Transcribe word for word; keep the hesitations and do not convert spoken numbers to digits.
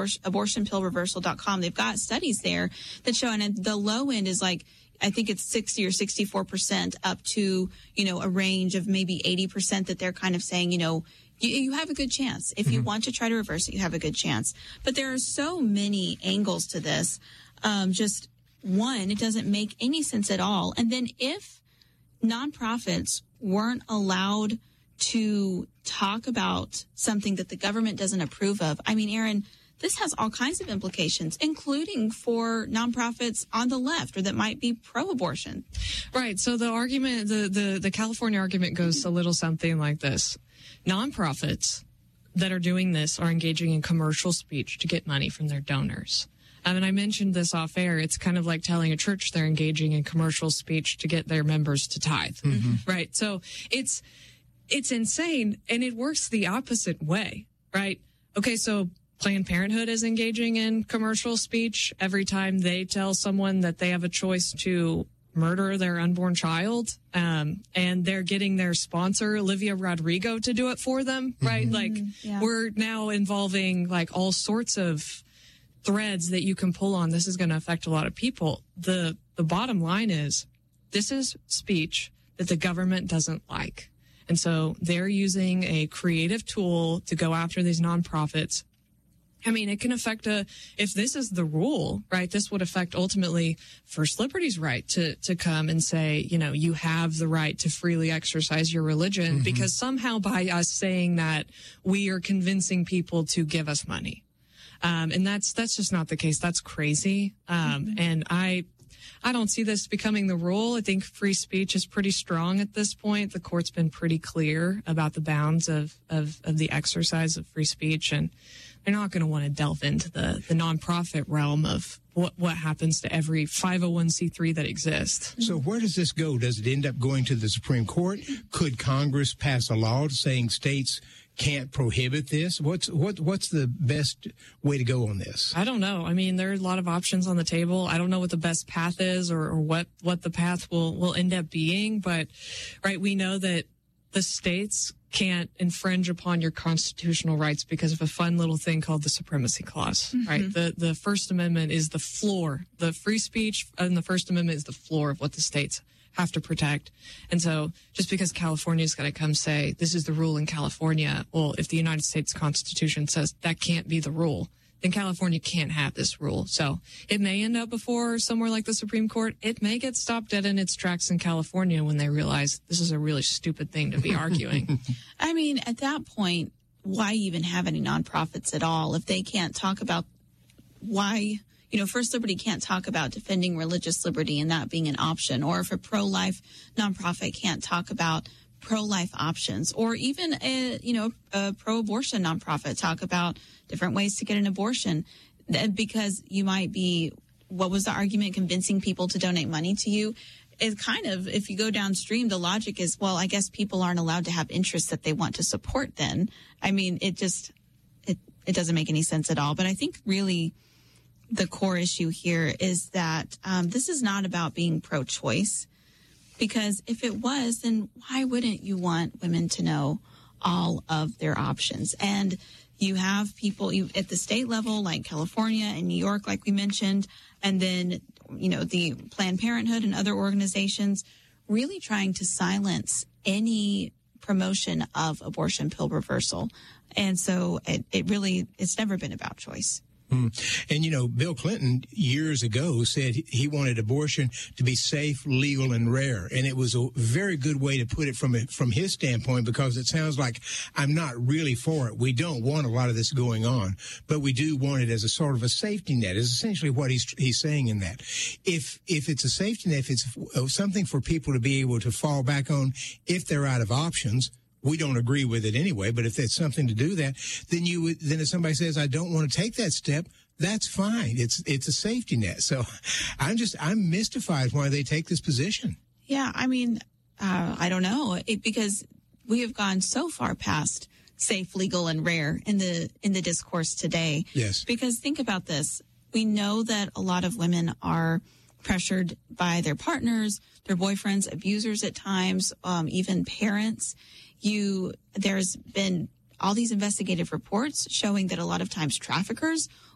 abortion pill reversal dot com. They've got studies there that show, and the low end is like, I think it's sixty or sixty-four percent up to, you know, a range of maybe eighty percent that they're kind of saying, you know, you, you have a good chance. If you mm-hmm. want to try to reverse it, you have a good chance. But there are so many angles to this. Um, just one, it doesn't make any sense at all. And then if nonprofits weren't allowed to talk about something that the government doesn't approve of, I mean, Aaron, this has all kinds of implications, including for nonprofits on the left or that might be pro-abortion. Right. So the argument, the, the, the California argument goes a little something like this. Nonprofits that are doing this are engaging in commercial speech to get money from their donors. Um, and I mentioned this off air. It's kind of like telling a church they're engaging in commercial speech to get their members to tithe. Mm-hmm. Right. So it's, it's insane. And it works the opposite way. Right. Okay. So Planned Parenthood is engaging in commercial speech every time they tell someone that they have a choice to murder their unborn child. Um, and they're getting their sponsor, Olivia Rodrigo, to do it for them, right? Mm-hmm. Like yeah. we're now involving like all sorts of threads that you can pull on. This is going to affect a lot of people. The, the bottom line is this is speech that the government doesn't like. And so they're using a creative tool to go after these nonprofits. I mean, it can affect a, if this is the rule, right, this would affect ultimately First Liberty's right to, to come and say, you know, you have the right to freely exercise your religion, mm-hmm. because somehow by us saying that, we are convincing people to give us money. Um, and that's, that's just not the case. That's crazy. Um, mm-hmm. and I, I don't see this becoming the rule. I think free speech is pretty strong at this point. The court's been pretty clear about the bounds of, of, of the exercise of free speech, and they're not going to want to delve into the, the nonprofit realm of what, what happens to every five oh one c three that exists. So where does this go? Does it end up going to the Supreme Court? Could Congress pass a law saying states can't prohibit this? What's what what's the best way to go on this? I don't know. I mean, there are a lot of options on the table. I don't know what the best path is or, or what, what the path will, will end up being. But, right, we know that the states can't infringe upon your constitutional rights because of a fun little thing called the Supremacy Clause, mm-hmm. right? The the First Amendment is the floor. The free speech and the First Amendment is the floor of what the states have to protect. And so just because California is going to come say, this is the rule in California, well, if the United States Constitution says that can't be the rule, then California can't have this rule. So it may end up before somewhere like the Supreme Court. It may get stopped dead in its tracks in California when they realize this is a really stupid thing to be arguing. I mean, at that point, why even have any nonprofits at all if they can't talk about why, you know, First Liberty can't talk about defending religious liberty and that being an option, or if a pro-life nonprofit can't talk about pro-life options, or even a, you know, a pro-abortion nonprofit talk about different ways to get an abortion, because you might be, what was the argument, convincing people to donate money to you? It kind of, if you go downstream, the logic is, well, I guess people aren't allowed to have interests that they want to support then. I mean, it just, it, it doesn't make any sense at all. But I think really the core issue here is that um, this is not about being pro-choice. Because if it was, then why wouldn't you want women to know all of their options? And you have people you, at the state level, like California and New York, like we mentioned, and then, you know, the Planned Parenthood and other organizations really trying to silence any promotion of abortion pill reversal. And so it, it really, it's never been about choice. Mm. And, you know, Bill Clinton years ago said he wanted abortion to be safe, legal, and rare. And it was a very good way to put it from it, from his standpoint, because it sounds like I'm not really for it. We don't want a lot of this going on, but we do want it as a sort of a safety net, is essentially what he's he's saying in that. If if it's a safety net, if it's something for people to be able to fall back on if they're out of options, we don't agree with it anyway, but if there's something to do that, then you would, then if somebody says, I don't want to take that step, that's fine. It's, it's a safety net. So I'm just, I'm mystified why they take this position. Yeah. I mean, uh, I don't know, it, because we have gone so far past safe, legal, and rare in the, in the discourse today. Yes. Because think about this. We know that a lot of women are pressured by their partners, their boyfriends, abusers at times, um, even parents. You, there's been all these investigative reports showing that a lot of times traffickers